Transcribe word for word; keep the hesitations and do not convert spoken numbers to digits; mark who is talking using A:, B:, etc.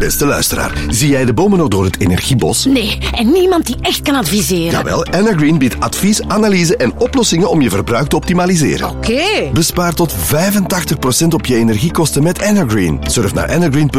A: Beste luisteraar, zie jij de bomen nog door het energiebos?
B: Nee, en niemand die echt kan adviseren.
A: Jawel, Energreen biedt advies, analyse en oplossingen om je verbruik te optimaliseren.
B: Oké.
A: Bespaar tot vijfentachtig procent op je energiekosten met Energreen. Surf naar energreen punt com